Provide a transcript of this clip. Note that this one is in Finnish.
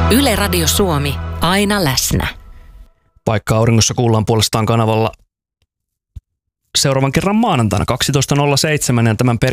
Yle Radio Suomi, aina läsnä. Paikka auringossa kuullaan puolestaan kanavalla seuraavan kerran maanantaina 12.07 ja tämän